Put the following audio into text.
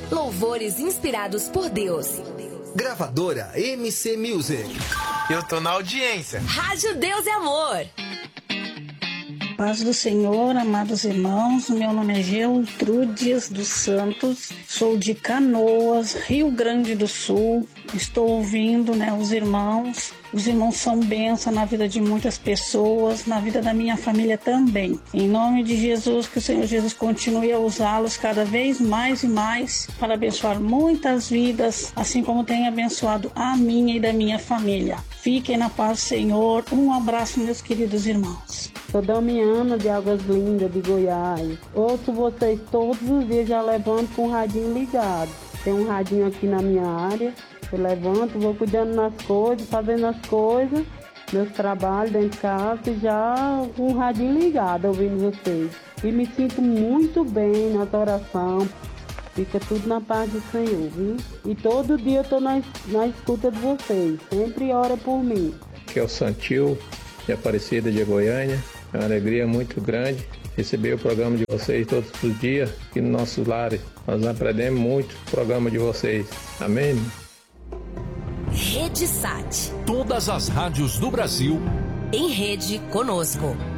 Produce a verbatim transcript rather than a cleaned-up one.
Louvores inspirados por Deus. Gravadora M C Music. Eu tô na audiência. Rádio Deus é Amor. Paz do Senhor, amados irmãos, meu nome é Gertrudes dos Santos, sou de Canoas, Rio Grande do Sul. Estou ouvindo, né, os irmãos. Os irmãos são bênção na vida de muitas pessoas, na vida da minha família também. Em nome de Jesus, que o Senhor Jesus continue a usá-los cada vez mais e mais para abençoar muitas vidas, assim como tem abençoado a minha e da minha família. Fiquem na paz do Senhor. Um abraço, meus queridos irmãos. Sou Damiana de Águas Lindas, de Goiás. Ouço vocês todos os dias, já levanto com o radinho ligado. Tem um radinho aqui na minha área. Eu levanto, vou cuidando nas coisas, fazendo as coisas, meus trabalhos dentro de casa e já com o radinho ligado, ouvindo vocês. E me sinto muito bem nessa oração. Fica tudo na paz do Senhor, viu? E todo dia eu estou na, na escuta de vocês. Sempre ora por mim. Que é o Santil, de Aparecida de Goiânia. É uma alegria muito grande receber o programa de vocês todos os dias aqui no nosso lar. Nós aprendemos muito o programa de vocês. Amém? Rede Sat. Todas as rádios do Brasil em rede conosco.